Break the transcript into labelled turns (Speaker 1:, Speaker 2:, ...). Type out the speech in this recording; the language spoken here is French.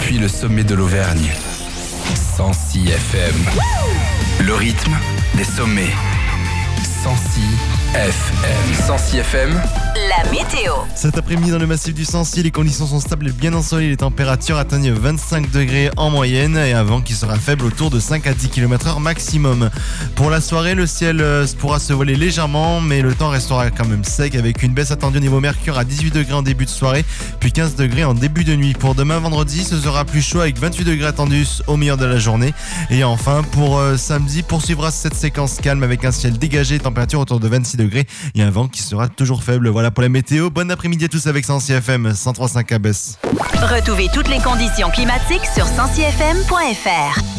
Speaker 1: depuis le sommet de l'Auvergne. 106 FM. Le rythme des sommets. 106 FM. 106 FM.
Speaker 2: La météo.
Speaker 3: Cet après-midi dans le massif du Sancy, les conditions sont stables et bien ensoleillées. Les températures atteignent 25 degrés en moyenne et un vent qui sera faible autour de 5 à 10 km/h maximum. Pour la soirée, le ciel pourra se voiler légèrement, mais le temps restera quand même sec avec une baisse attendue au niveau mercure à 18 degrés en début de soirée, puis 15 degrés en début de nuit. Pour demain vendredi, ce sera plus chaud avec 28 degrés attendus au milieu de la journée. Et enfin, pour samedi, poursuivra cette séquence calme avec un ciel dégagé, température autour de 26 degrés et un vent qui sera toujours faible. Voilà pour la météo. Bon après-midi à tous avec 106 FM 103.5 à Besse.
Speaker 2: Retrouvez toutes les conditions climatiques sur 106fm.fr.